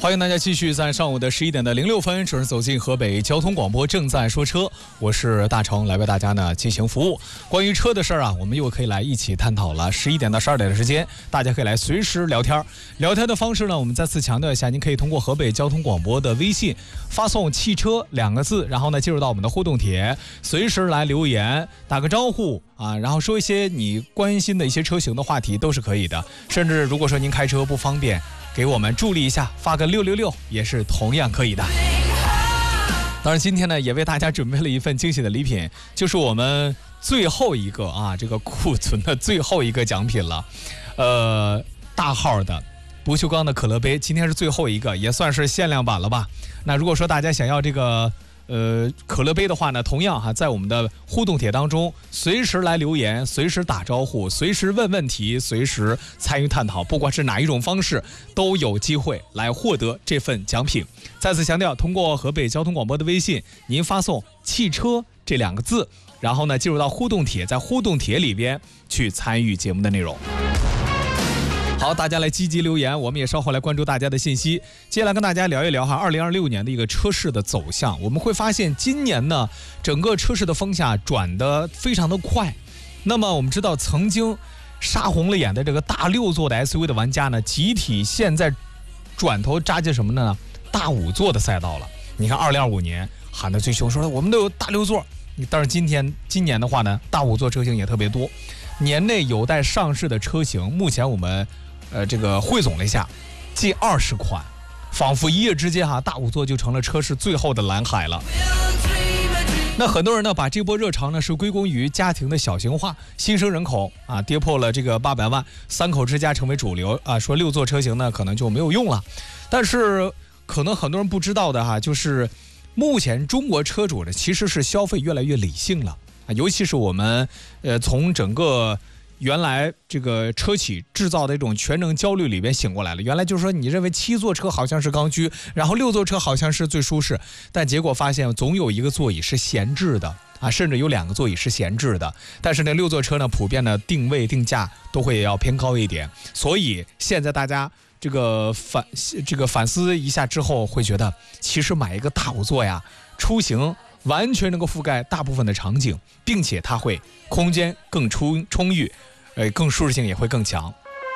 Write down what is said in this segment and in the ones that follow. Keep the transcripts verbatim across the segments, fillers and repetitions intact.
欢迎大家继续在上午的十一点的零六分准时走进河北交通广播，正在说车，我是大成，来为大家呢进行服务。关于车的事儿啊，我们又可以来一起探讨了。十一点到十二点的时间，大家可以来随时聊天。聊天的方式呢，我们再次强调一下，您可以通过河北交通广播的微信发送“汽车”两个字，然后呢进入到我们的互动帖，随时来留言，打个招呼啊，然后说一些你关心的一些车型的话题都是可以的。甚至如果说您开车不方便，给我们助力一下，发个六六六也是同样可以的。当然今天呢也为大家准备了一份惊喜的礼品，就是我们最后一个啊这个库存的最后一个奖品了，呃大号的不锈钢的可乐杯，今天是最后一个，也算是限量版了吧。那如果说大家想要这个呃，可乐杯的话呢，同样哈，在我们的互动帖当中，随时来留言，随时打招呼，随时问问题，随时参与探讨，不管是哪一种方式，都有机会来获得这份奖品。再次强调，通过河北交通广播的微信，您发送“汽车”这两个字，然后呢进入到互动帖，在互动帖里边去参与节目的内容。好，大家来积极留言，我们也稍后来关注大家的信息。接下来跟大家聊一聊哈，二零二六年的一个车市的走向。我们会发现，今年呢，整个车市的风向转得非常的快。那么我们知道，曾经杀红了眼的这个大六座的 S U V 的玩家呢，集体现在转头扎进什么呢？大五座的赛道了。你看，二零二五年喊得最凶，说我们都有大六座。但是今天今年的话呢，大五座车型也特别多。年内有待上市的车型，目前我们。呃，这个汇总了一下，近二十款，仿佛一夜之间哈，大五座就成了车市最后的蓝海了。那很多人呢，把这波热潮呢是归功于家庭的小型化，新生人口啊跌破了这个八百万，三口之家成为主流啊，说六座车型呢可能就没有用了。但是可能很多人不知道的哈，就是目前中国车主呢其实是消费越来越理性了啊，尤其是我们呃从整个。原来这个车企制造的一种全能焦虑里边醒过来了，原来就是说你认为七座车好像是刚需，然后六座车好像是最舒适，但结果发现总有一个座椅是闲置的啊，甚至有两个座椅是闲置的。但是呢，六座车呢普遍的定位定价都会要偏高一点，所以现在大家这个反这个反思一下之后，会觉得其实买一个大五座呀，出行完全能够覆盖大部分的场景，并且它会空间更充充裕，呃，更舒适性也会更强。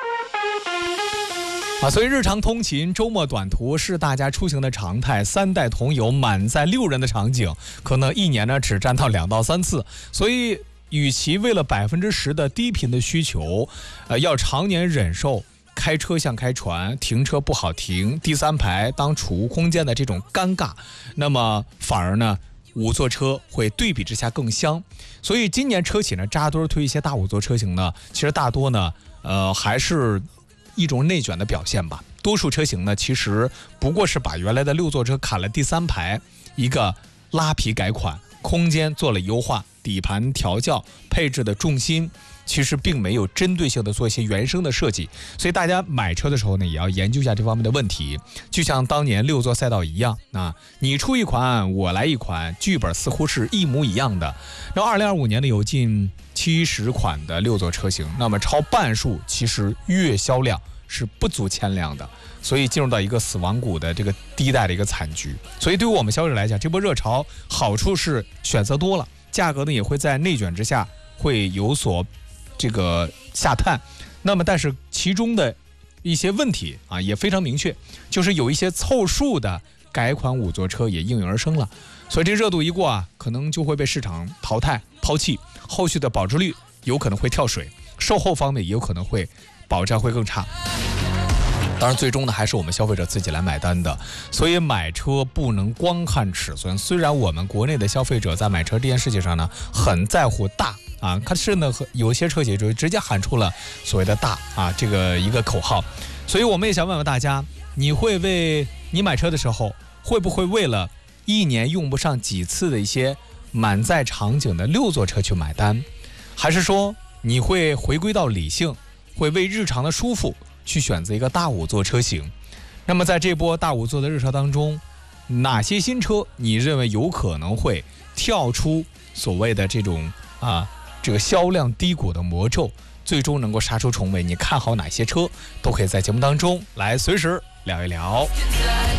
啊，所以日常通勤、周末短途是大家出行的常态。三代同游满载六人的场景，可能一年呢只占到两到三次。所以，与其为了百分之十的低频的需求，呃，要常年忍受开车像开船，停车不好停，第三排当储物空间的这种尴尬，那么反而呢？五座车会对比之下更香，所以今年车企呢扎堆推一些大五座车型呢，其实大多呢，呃，还是一种内卷的表现吧。多数车型呢，其实不过是把原来的六座车砍了第三排，一个拉皮改款，空间做了优化，底盘调教，配置的重心。其实并没有针对性的做一些原生的设计，所以大家买车的时候呢，也要研究一下这方面的问题。就像当年六座赛道一样啊，你出一款，我来一款，剧本似乎是一模一样的。然后二零二五年呢，有近七十款的六座车型，那么超半数其实月销量是不足千辆的，所以进入到一个死亡谷的这个低代的一个惨局。所以对于我们消费者来讲，这波热潮好处是选择多了，价格呢也会在内卷之下会有所。这个下探，那么但是其中的一些问题啊也非常明确，就是有一些凑数的改款五座车也应运而生了，所以这热度一过啊，可能就会被市场淘汰抛弃，后续的保值率有可能会跳水，售后方面也有可能会保障会更差。当然最终呢还是我们消费者自己来买单的，所以买车不能光看尺寸。虽然我们国内的消费者在买车这件事情上呢很在乎大啊，可是呢有些车企就直接喊出了所谓的大啊这个一个口号。所以我们也想问问大家，你会为你买车的时候会不会为了一年用不上几次的一些满载场景的六座车去买单，还是说你会回归到理性，会为日常的舒服去选择一个大五座车型？那么在这波大五座的热潮当中，哪些新车你认为有可能会跳出所谓的这种啊这个销量低谷的魔咒，最终能够杀出重围？你看好哪些车，都可以在节目当中来随时聊一聊。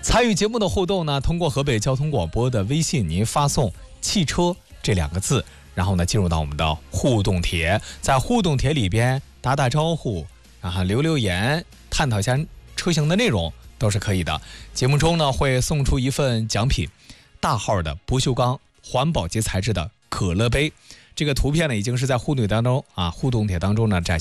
参与节目的互动呢，通过河北交通广播的微信，您发送汽车这两个字，然后呢进入到我们的互动帖，在互动帖里边打打招呼，然后留留言，探讨一下车型的内容都是可以的。节目中呢会送出一份奖品，大号的不锈钢环保级材质的可乐杯，这个图片呢已经是在互动当中啊互动帖当中呢展现。